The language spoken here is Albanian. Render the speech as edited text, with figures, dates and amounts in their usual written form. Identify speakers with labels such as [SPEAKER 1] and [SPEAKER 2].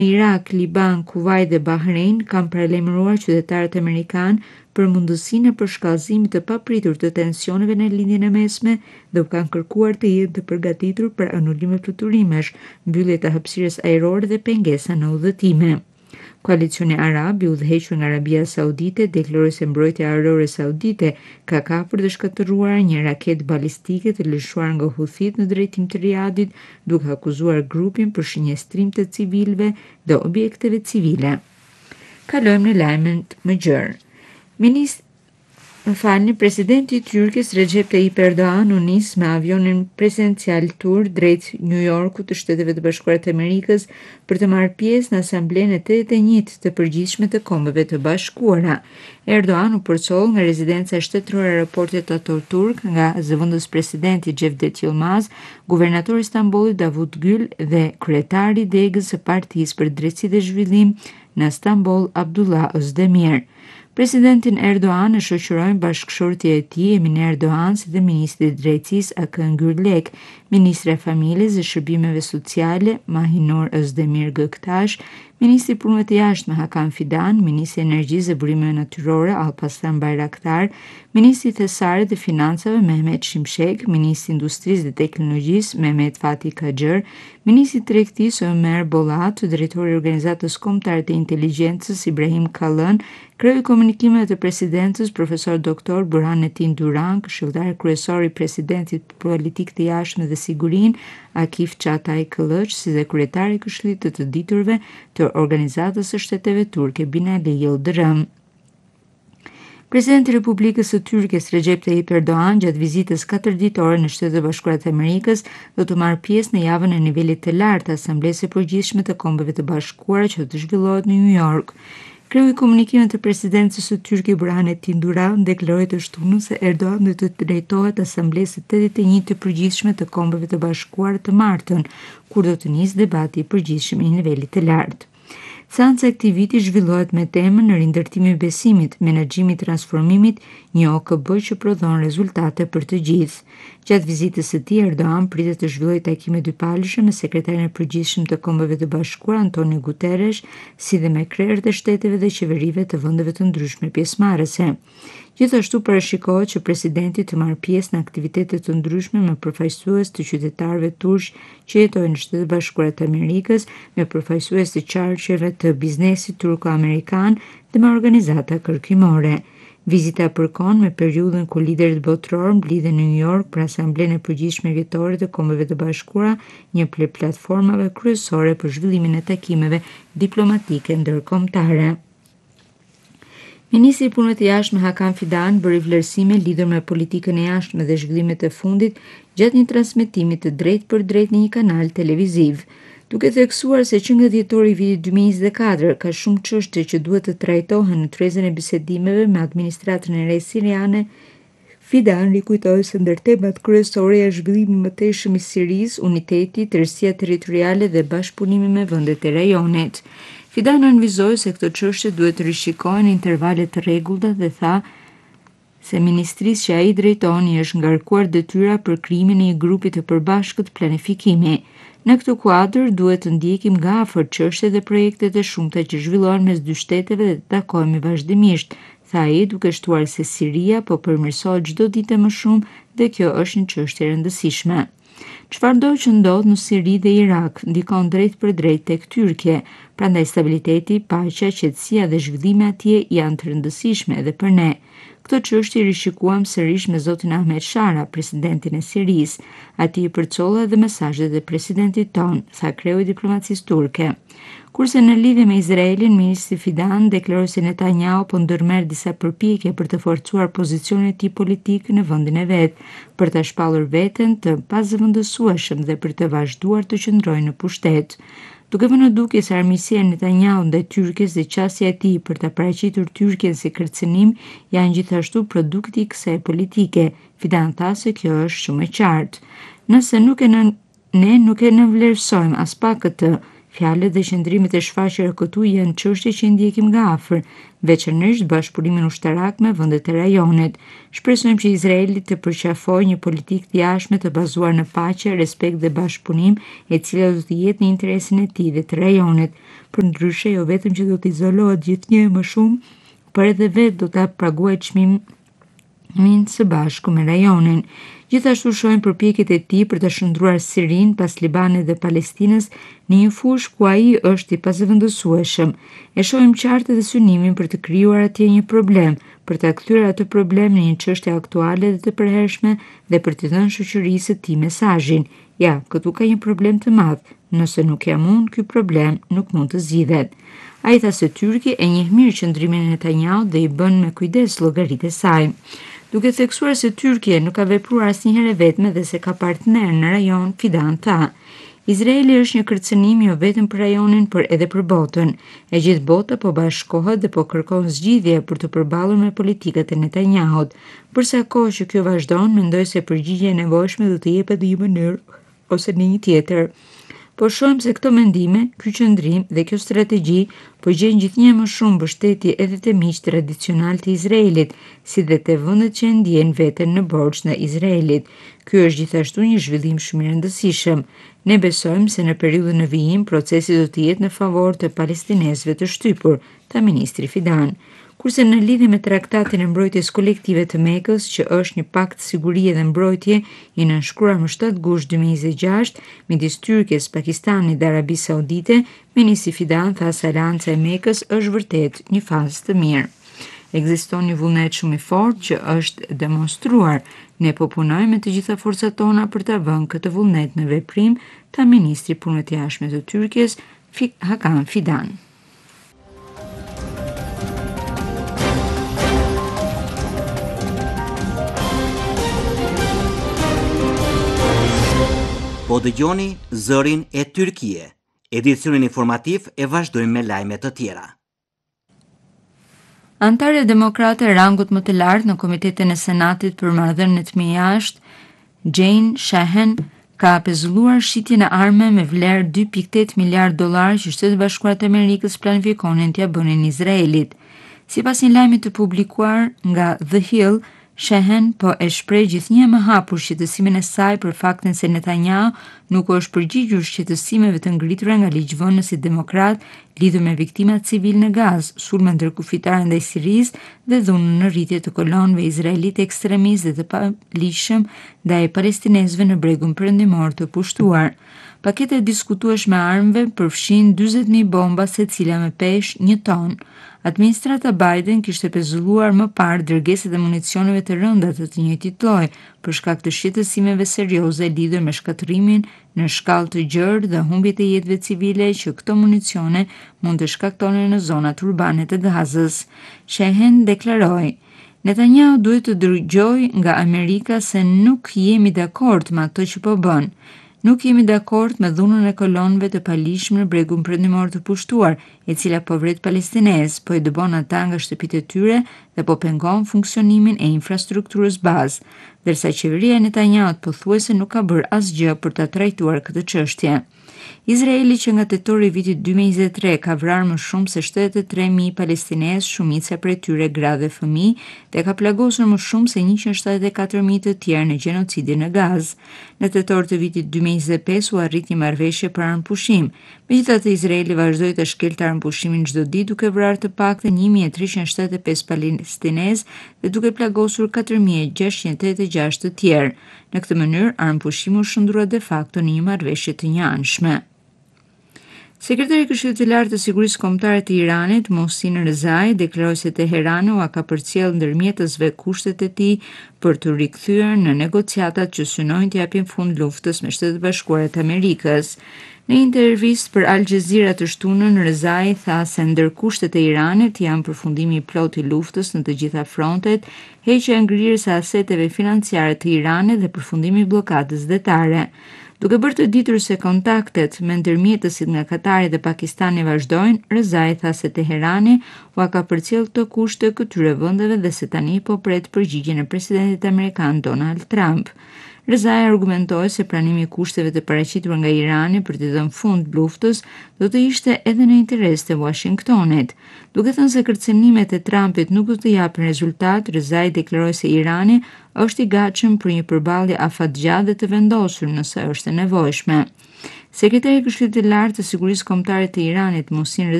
[SPEAKER 1] Irak, Liban, Kuvajt dhe Bahrein kanë paralajmëruar qytetarët amerikanë për mundësinë e përshkallëzimit të papritur të tensioneve në lindjen e mesme dhe u kanë kërkuar të jenë të përgatitur për anulim e fluturimesh, mbyllje të hapësirës ajrore dhe pengesa në udhëtime. Koalicioni Arab i udhëhequr nga Arabia Saudite deklaroi se mbrojtja ajrore saudite ka kapur dhe shkatëruar një raketë balistike të lëshuar nga Houthit në drejtim të Riyadit, duke akuzuar grupin për shënjestrim të civilëve dhe objekteve civile. Kalojmë në lajmet më gjerë. Presidenti i Tyrkisë Recep Tayyip Erdogan u nis me avionin presidencial tur drejt New Yorkut të Shteteve të Bashkuara të Amerikës për të marrë pjesë në Asamblenë e 81 të përgjithshme të Kombeve të Bashkuara. Erdogan u përcoll nga rezidenca shtetërore e aeroportit Ataturk nga zëvendës presidenti Cevdet Yılmaz, guvernatori i Stambollit Davut Gül dhe kryetari i degës së Partisë për Drejtësi dhe Zhvillim në Stamboll Abdullah Özdemir. Presidentin Erdogan e shoqërojnë bashkëshortja e tij Emine Erdogan si dhe ministri i drejtësisë Akın Gürlek, ministri i familjes dhe shërbimeve sociale Mahinur Özdemir Göktaş, ministri i punëve të jashtme Hakan Fidan, ministri i energjisë dhe burimeve natyrore Alparslan Bayraktar, ministri i thesarit dhe financave Mehmet Şimşek, ministri i industrisë dhe teknologjisë Mehmet Fatih Kacër, ministri i tregtisë Ömer Bolat, drejtori i organizatës kombëtare të inteligjencës Ibrahim Kalın, kreu i komunikimeve të presidentës Profesor Dr. Burhanetin Duran, këshilltar kryesor i presidentit për politikë të jashtme dhe sigurinë Akif Çatay Kılıç, si dhe kryetari i Këshillit të diturve të Organizatës së Shteteve Turke Binali Yıldırım. Presidenti i Republikës së Tyrkisë Recep Tayyip Erdogan gjatë vizitës 4 ditore në Shtetet e Bashkuara të Amerikës do të marrë pjesë në javën e nivelit të lartë të Asamblesë së Përgjithshme të Kombeve të Bashkuara që do të zhvillohet në New York. Kreu i komunikimeve të presidentës së Tyrkisë Burhanetin Duran deklaroi të shtunën se Erdogan do të drejtohet Asamblesë së 81 të Përgjithshme të Kombeve të Bashkuara të martën, kur do të nisë debati i përgjithshëm i nivelit të lartë. Seanca e këtij viti zhvillohet me temën rindërtimi i besimit, menaxhimi i transformimit, një OKB që prodhon rezultate për të gjithë. Gjatë vizitës së tij, Erdogan pritet të zhvillojë takime dypalëshe me sekretarin e përgjithshëm të Kombeve të Bashkuara Antonio Guterres, si dhe me krerët e shteteve dhe qeverive të vendeve të ndryshme pjesëmarrëse. Gjithashtu parashikohet që presidenti të marrë pjesë në aktivitete të ndryshme me përfaqësues të qytetarëve turq që jetojnë në Shtetet e Bashkuara të Amerikës, me përfaqësues të qarqeve të biznesit turko-amerikan dhe me organizata kërkimore. Vizita përkon me periudhën ku liderët botëror mblidhen në New York për Asamblenë e Përgjithshme Vjetore të Kombeve të Bashkuara, një prej platformave kryesore për zhvillimin e takimeve diplomatike ndërkombëtare. Ministri i punëve të jashtme Hakan Fidan bëri vlerësime lidhur me politikën e jashtme dhe zhvillimet e fundit gjatë një transmetimi të drejtë për drejtë në një kanal televiziv, duke theksuar se që nga dhjetori i vitit 2024 ka shumë çështje që duhet të trajtohen në trezën e bisedimeve me administratën e re siriane. Fidan rikujtoi se ndër temat kryesore janë zhvillimi i mëtejshëm i Sirisë, uniteti, tërësia territoriale dhe bashkëpunimi me vendet e rajonit. Fidan nënvizoi se këto çështje duhet të rishikohen në intervale të rregullta dhe tha se ministrisë që ai drejton i është ngarkuar detyra për krijimin e një grupi të përbashkët planifikimi. Në këtë kuadër duhet të ndjekim nga afër çështjet dhe projektet e shumta që zhvillohen mes dy shteteve dhe të takohemi vazhdimisht, tha ai, duke shtuar se Siria po përmirësohet çdo ditë më shumë dhe kjo është një çështje e rëndësishme. Çfarëdo që ndodh në Siri dhe Irak ndikon drejt për drejt tek Tyrkia, prandaj stabiliteti, paqja, qetësia dhe zhvillimi atje janë të rëndësishme edhe për ne. Këto çështje rishikuam sërish me zotin Ahmed Shara, presidentin e Sirisë. Ati i përcolla edhe mesazhet e presidentit ton, tha kreu i diplomacisë turke. Kurse në lidhje me Izraelin, ministri Fidan deklaroi se Netanyahu po ndërmerr disa përpjekje për të forcuar pozicionin e tij politik në vendin e vet, për ta shpallur veten të pazëvendësueshëm dhe për të vazhduar të qëndrojë në pushtet. Duke vënë në dukje se armiqësia e Netanyahu ndaj Tyrkisë dhe qasja e tij për ta paraqitur Tyrkien si kërcënim janë gjithashtu produkti i kësaj politike, Fidan tha se kjo është shumë e qartë. Nëse ne nuk e nënvlerësojmë as pak këtë, Fjalët dhe qëndrimet e shfaqura këtu janë çështje që ndjekim nga afër, veçanërisht bashkëpunimin ushtarak me vendet e rajonit. Shpresojmë që Izraeli të përqafojë një politikë të jashtme të bazuar në paqe, respekt dhe bashkëpunim, e cila do të jetë në interesin e tij dhe të rajonit. Përndryshe, jo vetëm që do të izolohet gjithnjë më shumë, por edhe vetë do ta paguajë çmimin së bashku me rajonin. Gjithashtu shohim përpjekjet e tij për të shndruar Sirinë pas Libanit dhe Palestinës në një fushë ku ai është i pasëvendësueshëm. E shohim qartë edhe synimin për të krijuar atje një problem, për ta kthyer atë problem në një çështje aktuale dhe të përhershme dhe për të dhënë shoqërisë së tij mesazhin: ja, këtu ka një problem të madh. Nëse nuk jam unë, ky problem nuk mund të zgjidhet. Ai tha se Tyrki e njeh mirë qëndrimin e Netanyahu dhe i bën me kujdes llogaritë e saj, duke theksuar se Tyrkia nuk ka vepruar asnjëherë vetme dhe se ka partner në rajon. Fidan tha: Izraeli është një kërcënim jo vetëm për rajonin, por edhe për botën. E gjithë bota po bashkohet dhe po kërkon zgjidhje për të përballur me politikat e Netanyahut. Përsa kohë që kjo vazhdon, mendoj se përgjigjja e nevojshme do të jepet në një mënyrë ose në një tjetër. Po shohim se këto mendime, ky qëndrim dhe kjo strategji po gjejnë gjithnjë më shumë mbështetje edhe te miqtë tradicional të Izraelit, si dhe te vendet që ndjejnë veten në borxh në Izraelit. Ky është gjithashtu një zhvillim shumë i rëndësishëm. Ne besojmë se në periudhën e vijim procesi do të jetë në favor të palestinezëve të shtypur, tha ministri Fidan. Kurse në lidhje me traktatin e mbrojtjes kolektive të Mekës, që është një pakt sigurie dhe mbrojtje i nënshkruar më 7 gusht 2026 midis Tyrkisë, Pakistanit dhe Arabisë Saudite, ministri Fidan tha se Alianca e Mekës është vërtet një fazë të mirë. Ekziston një vullnet shumë i fortë që është demonstruar. Ne po punojmë me të gjitha forcat tona për ta vënë këtë vullnet në veprim, tha ministri i punëve të jashtme të Tyrkisë, Hakan Fidan.
[SPEAKER 2] Po dëgjoni Zërin e Tyrkie. Edicionin informativ e vazhdojmë me lajme të tjera.
[SPEAKER 1] Antarja demokrate e rangut më të lartë në Komitetin e Senatit për Marrëdhëniet me Jashtë, Jane Shahen, ka pezulluar shitjen e arme me vlerë 2.8 miliard dollar që Shtetet Bashkuara të Amerikës planifikonin t'ia bënin Izraelit. Sipas një lajmi të publikuar nga The Hill, Shahen po e shpreh gjithnjë më hapur shqetësimin e saj për faktin se Netanyahu nuk është përgjigjur shqetësimeve të ngritura nga ligjvënësit demokrat lidhur me viktimat civil në Gazë, sulme ndërkufitare ndaj Sirisë dhe dhunën në rritje të kolonëve izraelite ekstremistë dhe të paligjshëm ndaj palestinezëve në bregun perëndimor të pushtuar. Paketa e diskutueshme e armëve përfshin 40.000 bomba secila me peshë 1 ton. Administrata Biden kishte pezulluar më parë dërgesat e municioneve të rënda të njëjtit lloji për shkak të shqetësimeve serioze lidhur me shkatërimin në shkallë të gjerë dhe humbjet e jetëve civile që këto municione mund të shkaktonin në zonat urbane të Gazës. Shahen deklaroi: Netanyahu duhet të dëgjojë nga Amerika se nuk jemi dakord me ato që po bën. Nuk jemi dakord me dhunën e kolonëve të paligjshme në bregun perëndimor të pushtuar, e cila po vret palestinezë, po i dëbon ata nga shtëpitë e tyre dhe po pengon funksionimin e infrastrukturës bazë, ndërsa qeveria e Netanyahut pothuajse nuk ka bërë asgjë për ta trajtuar këtë çështje. Izraeli, që nga tetori i vitit 2023 ka vrarë më shumë se 73.000 palestinezë, shumica prej tyre gra dhe fëmijë, dhe ka plagosur më shumë se 174.000 të tjerë në gjenocidin në Gazë. Në tetor të vitit 2025 u arrit një marrëveshje për armëpushim. Megjithatë, Izraeli vazhdoi të shkelte armëpushimin çdo ditë, duke vrarë të paktën 1.375 palestinezë dhe duke plagosur 4.686 të tjerë. Në këtë mënyrë, armëpushimi u shndrua de facto në një marrëveshje të njëanshme. Sekretari i Këshillit të Lartë të Sigurisë Kombëtare të Iranit, Mohsin Rezai, deklaroi se Teherani u ka përcjell ndërmjetësve kushtet e tij për të rikthyer në negociatat që synojnë të japin fund luftës me Shtetet Bashkuara të Amerikës. Në një intervistë për Al Jazeera të shtunën, Rezai tha se ndër kushtet e Iranit janë përfundimi i plotë i luftës në të gjitha frontet, heqja e ngrirjes së aseteve financiare të Iranit dhe përfundimi i bllokadës detare. Duke bërë të ditur se kontaktet me ndërmjetësit nga Katari dhe Pakistani vazhdojnë, Rezai tha se Teherani u ka përcjell këto kushte këtyre vendeve dhe se tani po pret përgjigjen e presidentit amerikan Donald Trump. Rezai argumentoi se pranimi i kushteve të paraqitura nga Irani për të dhënë fund luftës do të ishte edhe në interes të Washingtonit. Duke thënë se kërcënimet e Trumpit nuk do të japin rezultat, Rezai deklaroi se Irani është i gatshëm për një përballje afatgjatë dhe të vendosur nëse është e nevojshme. Sekretari i Këshillit të Lartë të Sigurisë Kombëtare të Iranit, Mohsin